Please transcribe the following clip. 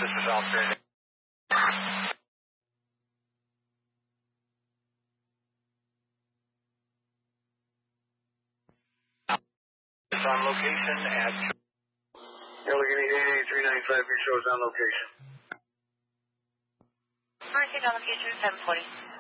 This is Alfred. It's on location at... Allegheny 88395, your show is on location. Market on location 740.